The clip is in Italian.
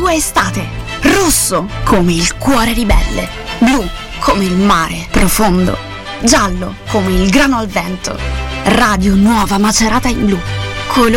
tua estate. Rosso come il cuore ribelle, blu come il mare profondo, giallo come il grano al vento. Radio Nuova Macerata in blu.